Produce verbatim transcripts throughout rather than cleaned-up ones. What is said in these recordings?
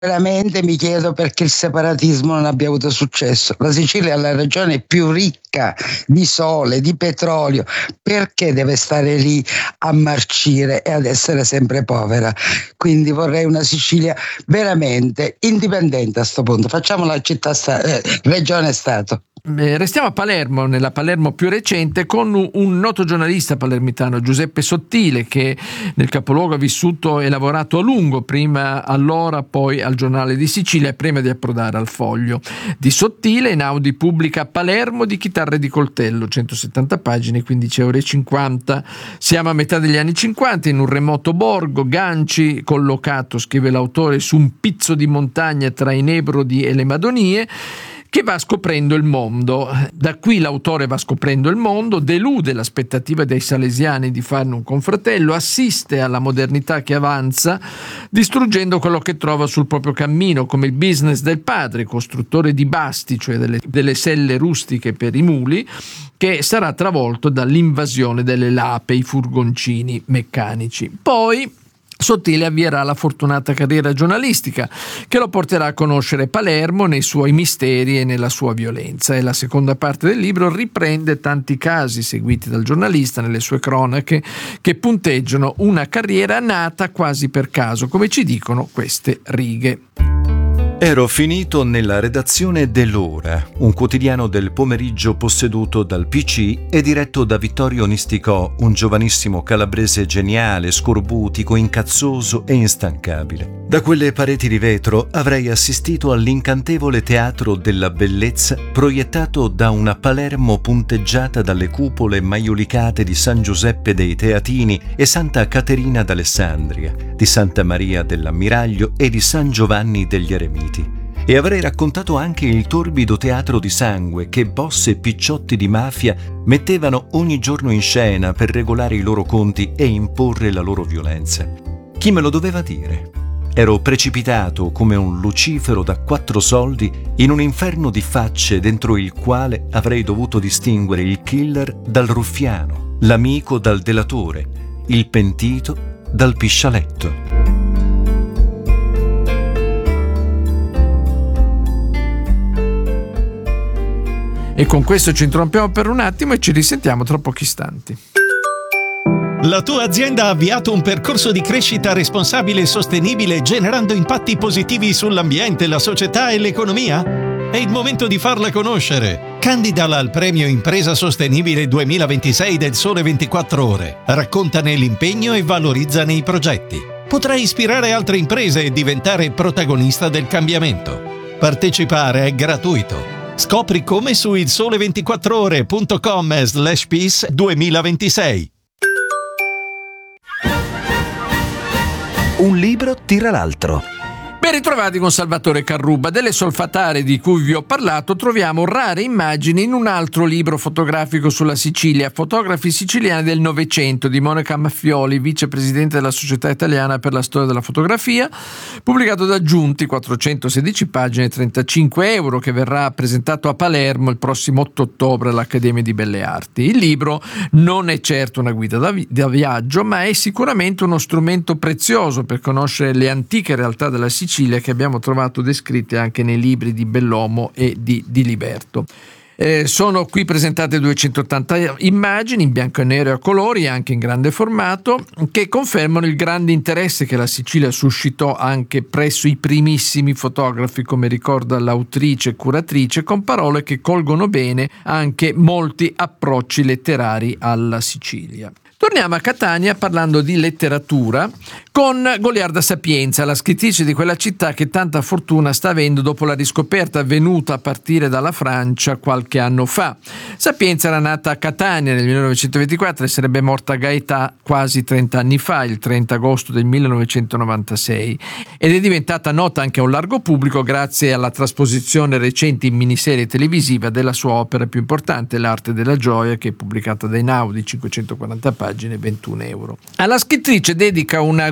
Veramente mi chiedo perché il separatismo non abbia avuto successo. La Sicilia è la regione più ricca di sole, di petrolio, perché deve stare lì a marcire e ad essere sempre povera? Quindi vorrei una Sicilia veramente indipendente a sto punto. Facciamo la città sta- eh, regione Stato. Restiamo a Palermo, nella Palermo più recente, con un noto giornalista palermitano, Giuseppe Sottile, che nel capoluogo ha vissuto e lavorato a lungo, prima all'Ora, poi al Giornale di Sicilia, prima di approdare al Foglio. Di Sottile Einaudi pubblica Palermo di chitarre di coltello, centosettanta pagine, quindici euro e cinquanta. Siamo a metà degli anni cinquanta, in un remoto borgo, Ganci, collocato, scrive l'autore, su un pizzo di montagna tra i Nebrodi e le Madonie, che va scoprendo il mondo. Da qui l'autore va scoprendo il mondo, delude l'aspettativa dei salesiani di farne un confratello, assiste alla modernità che avanza, distruggendo quello che trova sul proprio cammino, come il business del padre, costruttore di basti, cioè delle, delle selle rustiche per i muli, che sarà travolto dall'invasione delle lape, i furgoncini meccanici. Poi Sottile avvierà la fortunata carriera giornalistica che lo porterà a conoscere Palermo nei suoi misteri e nella sua violenza, e la seconda parte del libro riprende tanti casi seguiti dal giornalista nelle sue cronache, che punteggiano una carriera nata quasi per caso, come ci dicono queste righe. Ero finito nella redazione dell'Ora, un quotidiano del pomeriggio posseduto dal P C e diretto da Vittorio Nisticò, un giovanissimo calabrese geniale, scorbutico, incazzoso e instancabile. Da quelle pareti di vetro avrei assistito all'incantevole teatro della bellezza proiettato da una Palermo punteggiata dalle cupole maiolicate di San Giuseppe dei Teatini e Santa Caterina d'Alessandria, di Santa Maria dell'Ammiraglio e di San Giovanni degli Eremiti. E avrei raccontato anche il torbido teatro di sangue che boss e picciotti di mafia mettevano ogni giorno in scena per regolare i loro conti e imporre la loro violenza. Chi me lo doveva dire? Ero precipitato come un lucifero da quattro soldi in un inferno di facce dentro il quale avrei dovuto distinguere il killer dal ruffiano, l'amico dal delatore, il pentito dal piscialetto. E con questo ci interrompiamo per un attimo e ci risentiamo tra pochi istanti. La tua azienda ha avviato un percorso di crescita responsabile e sostenibile, generando impatti positivi sull'ambiente, la società e l'economia? È il momento di farla conoscere. Candidala al premio Impresa Sostenibile duemilaventisei del Sole ventiquattro Ore. Raccontane l'impegno e valorizzane i progetti. Potrai ispirare altre imprese e diventare protagonista del cambiamento. Partecipare è gratuito. Scopri come su il sole ventiquattro ore punto com slash peace duemilaventisei. Un libro tira l'altro. Ben ritrovati con Salvatore Carrubba. Delle solfatare di cui vi ho parlato troviamo rare immagini in un altro libro fotografico sulla Sicilia, Fotografi siciliani del Novecento, di Monica Maffioli, vicepresidente della Società Italiana per la Storia della Fotografia, pubblicato da Giunti, quattrocentosedici pagine, trentacinque euro, che verrà presentato a Palermo il prossimo otto ottobre all'Accademia di Belle Arti. Il libro non è certo una guida da, vi- da viaggio, ma è sicuramente uno strumento prezioso per conoscere le antiche realtà della Sicilia che abbiamo trovato descritte anche nei libri di Bellomo e di Diliberto. Eh, sono qui presentate duecentottanta immagini in bianco e nero e a colori, anche in grande formato, che confermano il grande interesse che la Sicilia suscitò anche presso i primissimi fotografi, come ricorda l'autrice e curatrice, con parole che colgono bene anche molti approcci letterari alla Sicilia. Torniamo a Catania parlando di letteratura con Goliarda Sapienza, la scrittrice di quella città che tanta fortuna sta avendo dopo la riscoperta avvenuta a partire dalla Francia qualche anno fa. Sapienza era nata a Catania nel millenovecentoventiquattro e sarebbe morta a Gaetà quasi trenta anni fa, il trenta agosto del millenovecentonovantasei, ed è diventata nota anche a un largo pubblico grazie alla trasposizione recente in miniserie televisiva della sua opera più importante, L'arte della gioia, che è pubblicata da Einaudi, cinquecentoquaranta pagine, ventuno euro. Alla scrittrice dedica una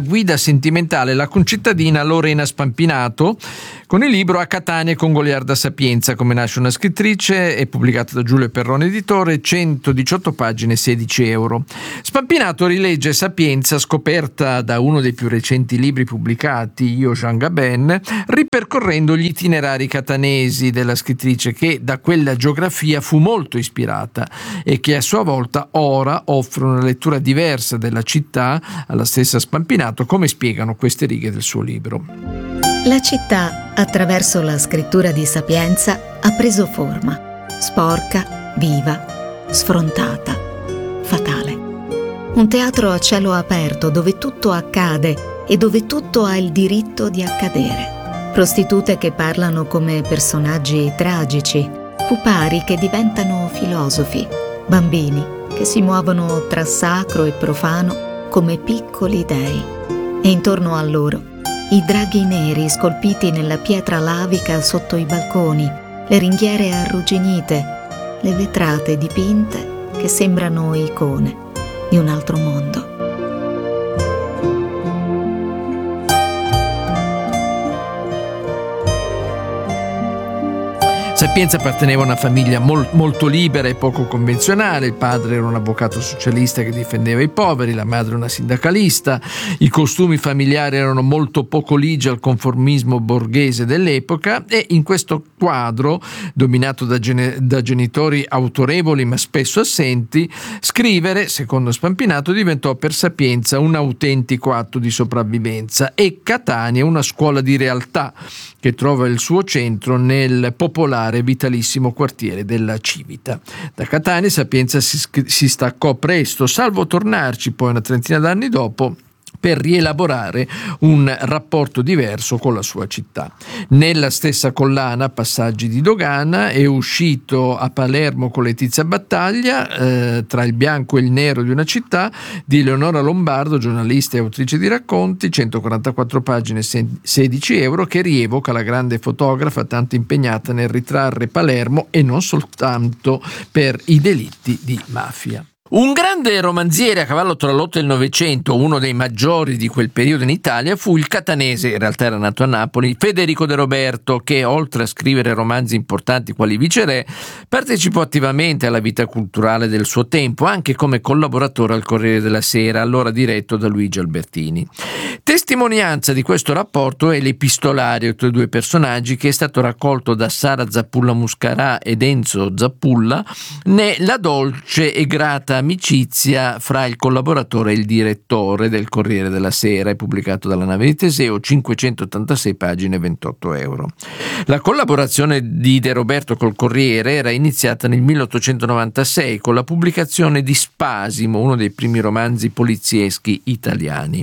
guida sentimentale la concittadina Lorena Spampinato con il libro A Catania con Goliarda Sapienza, come nasce una scrittrice, è pubblicato da Giulio Perrone editore, centodiciotto pagine, sedici euro. Spampinato rilegge Sapienza, scoperta da uno dei più recenti libri pubblicati, Io Jean Gabin, ripercorrendo gli itinerari catanesi della scrittrice, che da quella geografia fu molto ispirata e che a sua volta ora offre una lettura diversa della città alla stessa Spampinato, come spiegano queste righe del suo libro. La città, attraverso la scrittura di Sapienza, ha preso forma, sporca, viva, sfrontata, fatale. Un teatro a cielo aperto dove tutto accade e dove tutto ha il diritto di accadere. Prostitute che parlano come personaggi tragici, pupari che diventano filosofi, bambini che si muovono tra sacro e profano come piccoli dei. E intorno a loro i draghi neri scolpiti nella pietra lavica sotto i balconi, le ringhiere arrugginite, le vetrate dipinte che sembrano icone di un altro mondo. Sapienza apparteneva a una famiglia mol, molto libera e poco convenzionale. Il padre era un avvocato socialista che difendeva i poveri, la madre una sindacalista. I costumi familiari erano molto poco ligi al conformismo borghese dell'epoca, e in questo quadro, dominato da, gene, da genitori autorevoli ma spesso assenti, scrivere, secondo Spampinato, diventò per Sapienza un autentico atto di sopravvivenza, e Catania una scuola di realtà che trova il suo centro nel popolare vitalissimo quartiere della Civita. Da Catania Sapienza si, si staccò presto, salvo tornarci poi una trentina d'anni dopo per rielaborare un rapporto diverso con la sua città. Nella stessa collana Passaggi di dogana è uscito A Palermo con Letizia Battaglia, eh, Tra il bianco e il nero di una città, di Eleonora Lombardo, giornalista e autrice di racconti, centoquarantaquattro pagine, sedici euro, che rievoca la grande fotografa tanto impegnata nel ritrarre Palermo, e non soltanto per i delitti di mafia. Un grande romanziere a cavallo tra l'Ottocento e il Novecento, uno dei maggiori di quel periodo in Italia, fu il catanese, in realtà era nato a Napoli, Federico De Roberto, che oltre a scrivere romanzi importanti quali Viceré, partecipò attivamente alla vita culturale del suo tempo, anche come collaboratore al Corriere della Sera, allora diretto da Luigi Albertini. Testimonianza di questo rapporto è l'epistolario tra i due personaggi, che è stato raccolto da Sara Zappulla Muscarà ed Enzo Zappulla nella dolce e grata amicizia fra il collaboratore e il direttore del Corriere della Sera, è pubblicato dalla Nave di Teseo, cinquecentottantasei pagine, ventotto euro. La collaborazione di De Roberto col Corriere era iniziata nel milleottocentonovantasei con la pubblicazione di Spasimo, uno dei primi romanzi polizieschi italiani.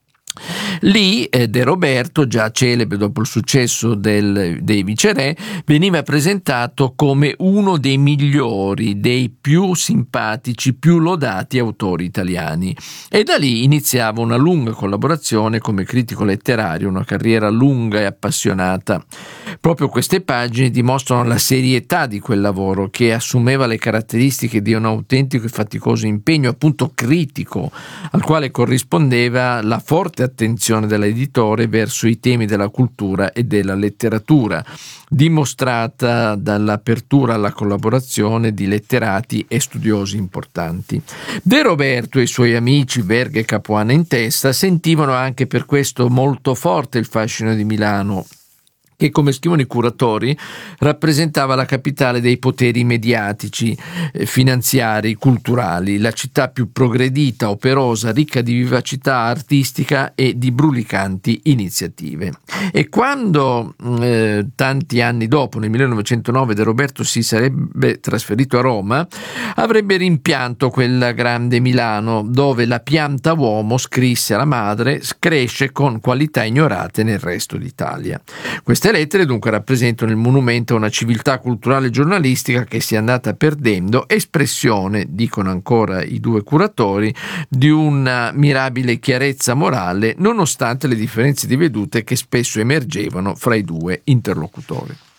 Lì eh, De Roberto, già celebre dopo il successo del, dei Viceré, veniva presentato come uno dei migliori, dei più simpatici, più lodati autori italiani, e da lì iniziava una lunga collaborazione come critico letterario, una carriera lunga e appassionata. Proprio queste pagine dimostrano la serietà di quel lavoro, che assumeva le caratteristiche di un autentico e faticoso impegno, appunto critico, al quale corrispondeva la forte attenzione dell'editore verso i temi della cultura e della letteratura, dimostrata dall'apertura alla collaborazione di letterati e studiosi importanti. De Roberto e i suoi amici, Verga e Capuana in testa, sentivano anche per questo molto forte il fascino di Milano, che, come scrivono i curatori, rappresentava la capitale dei poteri mediatici, eh, finanziari, culturali, la città più progredita, operosa, ricca di vivacità artistica e di brulicanti iniziative. E quando eh, tanti anni dopo, nel millenovecentonove, De Roberto si sarebbe trasferito a Roma, avrebbe rimpianto quella grande Milano dove la pianta uomo, scrisse alla madre, cresce con qualità ignorate nel resto d'Italia. Queste lettere dunque rappresentano il monumento a una civiltà culturale e giornalistica che si è andata perdendo, espressione, dicono ancora i due curatori, di una mirabile chiarezza morale nonostante le differenze di vedute che spesso emergevano fra i due interlocutori.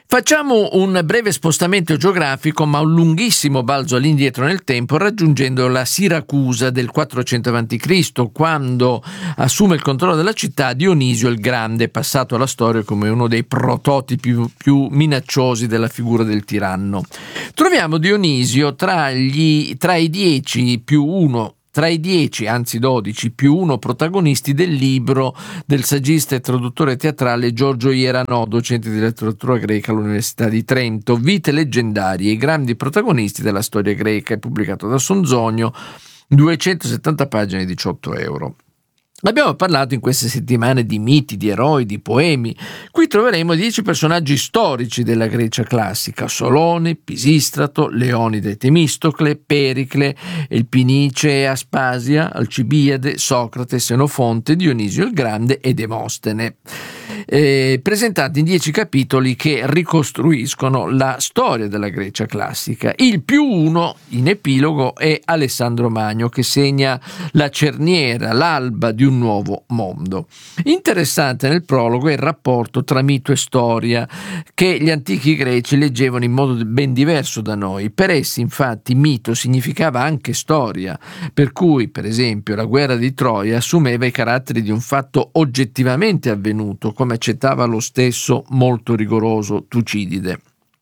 Facciamo un breve spostamento geografico, ma un lunghissimo balzo all'indietro nel tempo, raggiungendo la Siracusa del quattrocento avanti Cristo, quando assume il controllo della città Dionisio il Grande, passato alla storia come uno dei prototipi più, più minacciosi della figura del tiranno. Troviamo Dionisio tra, gli, tra i dieci più uno Tra i dieci, anzi dodici, più uno protagonisti del libro del saggista e traduttore teatrale Giorgio Ieranò, docente di letteratura greca all'Università di Trento, Vite leggendarie, i grandi protagonisti della storia greca, è pubblicato da Sonzogno, duecentosettanta pagine, diciotto euro. Abbiamo parlato in queste settimane di miti, di eroi, di poemi. Qui troveremo dieci personaggi storici della Grecia classica: Solone, Pisistrato, Leonide e Temistocle, Pericle, Elpinice e Aspasia, Alcibiade, Socrate, Senofonte, Dionisio il Grande e Demostene, eh, presentati in dieci capitoli che ricostruiscono la storia della Grecia classica. Il più uno, in epilogo, è Alessandro Magno, che segna la cerniera, l'alba di un nuovo mondo. Interessante nel prologo è il rapporto tra mito e storia, che gli antichi greci leggevano in modo ben diverso da noi. Per essi, infatti, mito significava anche storia, per cui, per esempio, la guerra di Troia assumeva i caratteri di un fatto oggettivamente avvenuto, come accettava lo stesso molto rigoroso Tucidide.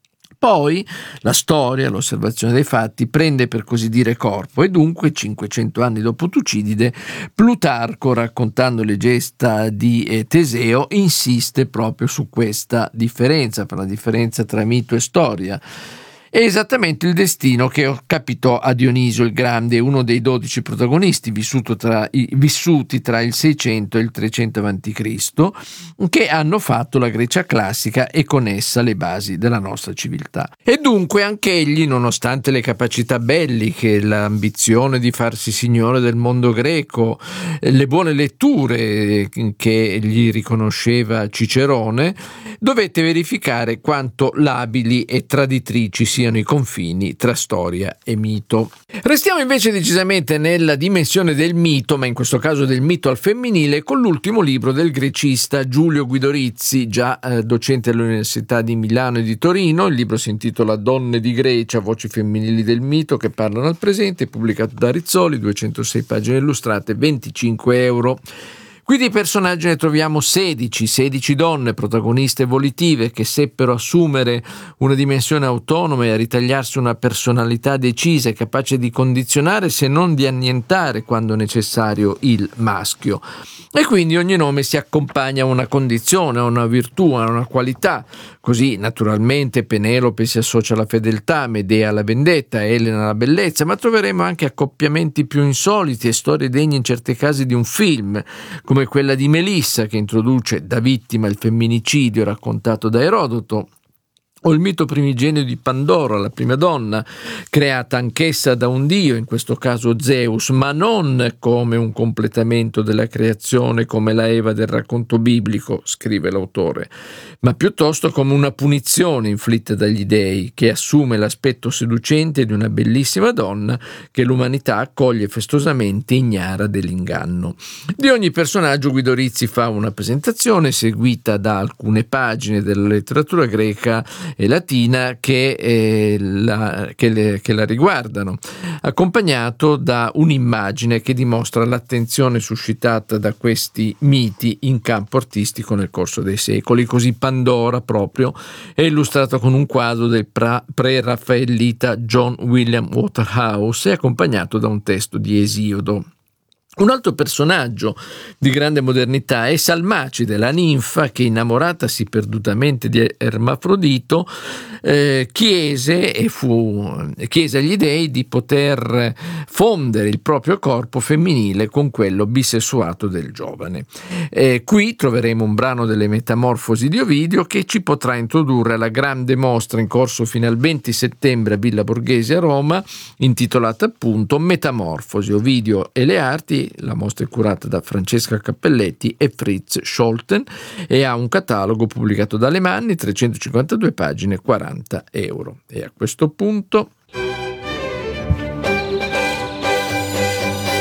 Poi la storia, l'osservazione dei fatti, prende per così dire corpo e dunque, cinquecento anni dopo Tucidide, Plutarco, raccontando le gesta di eh, Teseo, insiste proprio su questa differenza, per la differenza tra mito e storia. È esattamente il destino che capitò a Dionisio il Grande, uno dei dodici protagonisti vissuto tra i, vissuti tra il seicento e il trecento avanti Cristo, che hanno fatto la Grecia classica e con essa le basi della nostra civiltà. E dunque anch'egli, nonostante le capacità belliche, l'ambizione di farsi signore del mondo greco, le buone letture che gli riconosceva Cicerone, dovette verificare quanto labili e traditrici siano i confini tra storia e mito. Restiamo invece decisamente nella dimensione del mito, ma in questo caso del mito al femminile, con l'ultimo libro del grecista Giulio Guidorizzi, già eh, docente all'Università di Milano e di Torino. Il libro si intitola Donne di Grecia, voci femminili del mito che parlano al presente, pubblicato da Rizzoli, duecentosei pagine illustrate, venticinque euro. Qui di personaggi ne troviamo sedici, sedici donne protagoniste volitive che seppero assumere una dimensione autonoma e ritagliarsi una personalità decisa e capace di condizionare, se non di annientare quando necessario, il maschio. E quindi ogni nome si accompagna a una condizione, a una virtù, a una qualità. Così naturalmente Penelope si associa alla fedeltà, Medea alla vendetta, Elena alla bellezza, ma troveremo anche accoppiamenti più insoliti e storie degne in certi casi di un film, come quella di Melissa, che introduce da vittima il femminicidio raccontato da Erodoto, o il mito primigenio di Pandora, la prima donna, creata anch'essa da un dio, in questo caso Zeus, ma non come un completamento della creazione come la Eva del racconto biblico, scrive l'autore, ma piuttosto come una punizione inflitta dagli dei, che assume l'aspetto seducente di una bellissima donna che l'umanità accoglie festosamente ignara dell'inganno. Di ogni personaggio Guidorizzi fa una presentazione seguita da alcune pagine della letteratura greca e latina che, eh, la, che, le, che la riguardano, accompagnato da un'immagine che dimostra l'attenzione suscitata da questi miti in campo artistico nel corso dei secoli. Così Pandora proprio è illustrata con un quadro del pra, pre-raffaellita John William Waterhouse e accompagnato da un testo di Esiodo. Un altro personaggio di grande modernità è Salmacide, la ninfa che, innamoratasi perdutamente di Ermafrodito, eh, chiese e fu chiese agli dei di poter fondere il proprio corpo femminile con quello bisessuato del giovane. Eh, qui troveremo un brano delle Metamorfosi di Ovidio che ci potrà introdurre alla grande mostra in corso fino al venti settembre a Villa Borghese a Roma, intitolata appunto Metamorfosi, Ovidio e le arti. La mostra è curata da Francesca Cappelletti e Fritz Scholten e ha un catalogo pubblicato da Alemanni, trecentocinquantadue pagine, quaranta euro. E a questo punto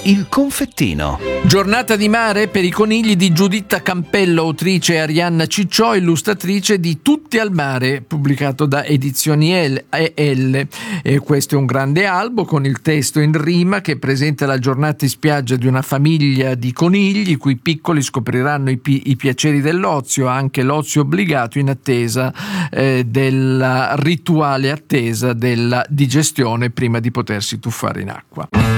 Il confettino. Giornata di mare per i conigli di Giuditta Campello, autrice, e Arianna Cicciò, illustratrice di Tutti al mare, pubblicato da Edizioni L. E questo è un grande albo con il testo in rima che presenta la giornata in spiaggia di una famiglia di conigli, i cui piccoli scopriranno i, pi- i piaceri dell'ozio, anche l'ozio obbligato, in attesa eh, della rituale attesa della digestione prima di potersi tuffare in acqua.